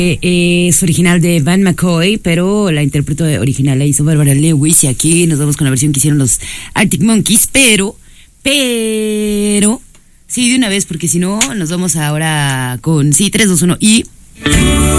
Es original de Van McCoy, pero la intérprete original la hizo Barbara Lewis. Y aquí nos vamos con la versión que hicieron los Arctic Monkeys, pero, sí, de una vez, porque si no, nos vamos ahora con, 3, 2, 1 y...